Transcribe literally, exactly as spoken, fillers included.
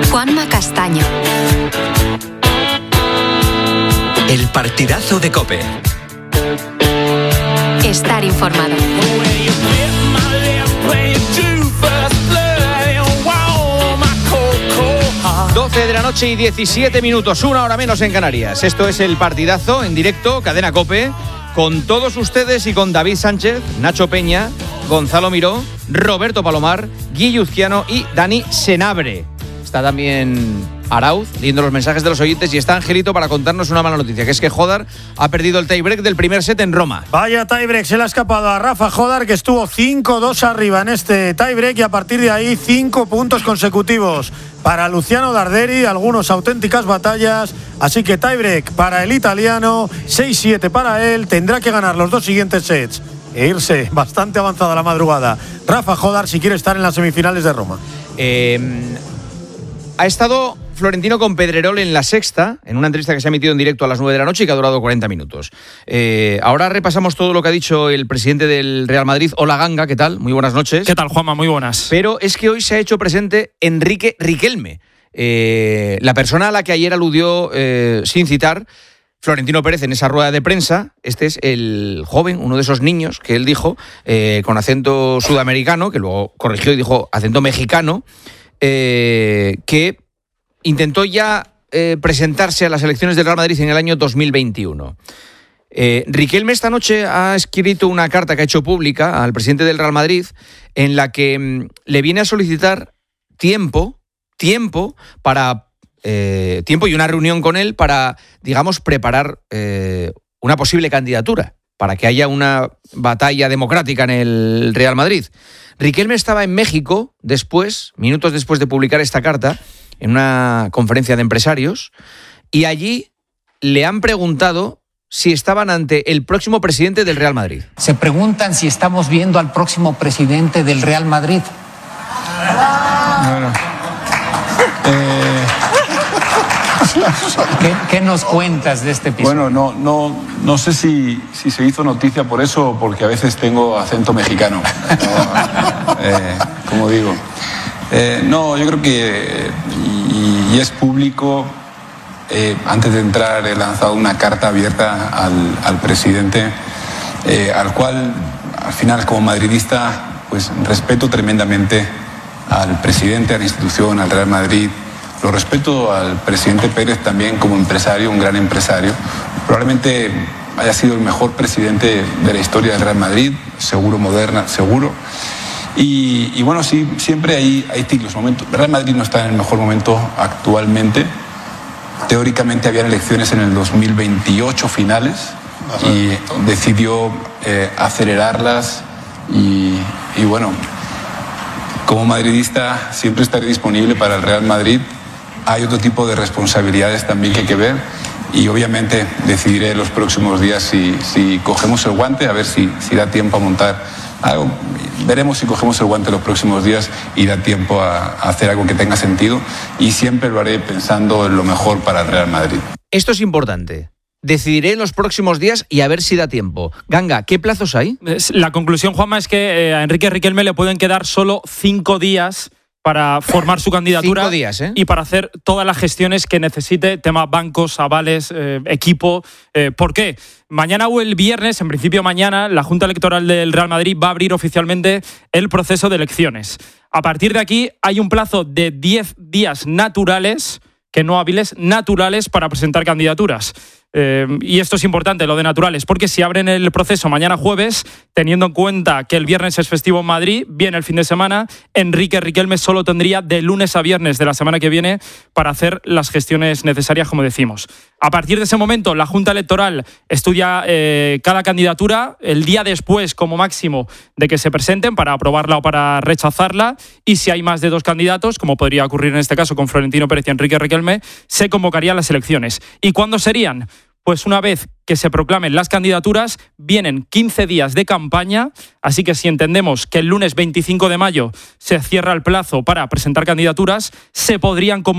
Juanma Castaño. El partidazo de COPE. Estar informado. doce de la noche y diecisiete minutos, una hora menos en Canarias. Esto es el partidazo en directo, Cadena COPE, con todos ustedes y con David Sánchez, Nacho Peña, Gonzalo Miró, Roberto Palomar, Guillo Uzquiano y Dani Senabre. Está también Arauz leyendo los mensajes de los oyentes y está Angelito para contarnos una mala noticia, que es que Jodar ha perdido el tiebreak del primer set en Roma. Vaya tiebreak, se le ha escapado a Rafa Jodar, que estuvo cinco dos arriba en este tiebreak y a partir de ahí cinco puntos consecutivos para Luciano Darderi, algunos auténticas batallas, así que tiebreak para el italiano, seis siete para él, tendrá que ganar los dos siguientes sets e irse bastante avanzada la madrugada Rafa Jodar si quiere estar en las semifinales de Roma. Eh, ha estado Florentino con Pedrerol en La Sexta, en una entrevista que se ha emitido en directo a las nueve de la noche y que ha durado cuarenta minutos. Eh, ahora repasamos todo lo que ha dicho el presidente del Real Madrid. Hola Ganga, ¿qué tal? Muy buenas noches. ¿Qué tal, Juanma? Muy buenas. Pero es que hoy se ha hecho presente Enrique Riquelme, eh, la persona a la que ayer aludió eh, sin citar Florentino Pérez en esa rueda de prensa. Este es el joven, uno de esos niños que él dijo, eh, con acento sudamericano, que luego corrigió y dijo acento mexicano, eh, que intentó ya eh, presentarse a las elecciones del Real Madrid en el año dos mil veintiuno. Eh, Riquelme esta noche ha escrito una carta que ha hecho pública al presidente del Real Madrid en la que mm, le viene a solicitar tiempo, tiempo para eh, tiempo y una reunión con él para, digamos, preparar eh, una posible candidatura, para que haya una batalla democrática en el Real Madrid. Riquelme estaba en México después, minutos después de publicar esta carta, en una conferencia de empresarios, y allí le han preguntado si estaban ante el próximo presidente del Real Madrid. Se preguntan si estamos viendo al próximo presidente del Real Madrid. Bueno, eh... ¿Qué, ¿Qué nos cuentas de este episodio? Bueno, no, no, no sé si, si se hizo noticia por eso o porque a veces tengo acento mexicano. No, eh, como digo. Eh, no, yo creo que, y, y es público, eh, antes de entrar he lanzado una carta abierta al, al presidente, eh, al cual, al final, como madridista, pues respeto tremendamente al presidente, a la institución, al Real Madrid. Lo respeto al presidente Pérez también como empresario, un gran empresario. Probablemente haya sido el mejor presidente de la historia del Real Madrid, seguro, moderna, seguro. Y, y bueno, sí, siempre hay, hay ciclos, momentos. El Real Madrid no está en el mejor momento actualmente. Teóricamente habían elecciones en el dos mil veintiocho finales y decidió eh, acelerarlas y, y bueno, como madridista siempre estaré disponible para el Real Madrid. Hay otro tipo de responsabilidades también que hay que ver y obviamente decidiré en los próximos días si, si cogemos el guante, a ver si, si da tiempo a montar algo. Veremos si cogemos el guante los próximos días y da tiempo a, a hacer algo que tenga sentido y siempre lo haré pensando en lo mejor para el Real Madrid. Esto es importante. Decidiré en los próximos días y a ver si da tiempo. Ganga, ¿qué plazos hay? La conclusión, Juanma, es que a Enrique Riquelme le pueden quedar solo cinco días para formar su candidatura. Cinco días, ¿eh? Y para hacer todas las gestiones que necesite, tema bancos, avales, eh, equipo. Eh, ¿Por qué? Mañana o el viernes, en principio mañana, la Junta Electoral del Real Madrid va a abrir oficialmente el proceso de elecciones. A partir de aquí hay un plazo de diez días naturales, que no hábiles, naturales para presentar candidaturas. Eh, y esto es importante, lo de naturales, porque si abren el proceso mañana jueves, teniendo en cuenta que el viernes es festivo en Madrid, viene el fin de semana, Enrique Riquelme solo tendría de lunes a viernes de la semana que viene para hacer las gestiones necesarias, como decimos. A partir de ese momento, la Junta Electoral estudia eh, cada candidatura el día después, como máximo, de que se presenten para aprobarla o para rechazarla, y si hay más de dos candidatos, como podría ocurrir en este caso con Florentino Pérez y Enrique Riquelme, se convocarían las elecciones. ¿Y cuándo serían? Pues una vez que se proclamen las candidaturas, vienen quince días de campaña, así que si entendemos que el lunes veinticinco de mayo se cierra el plazo para presentar candidaturas, se podrían convocar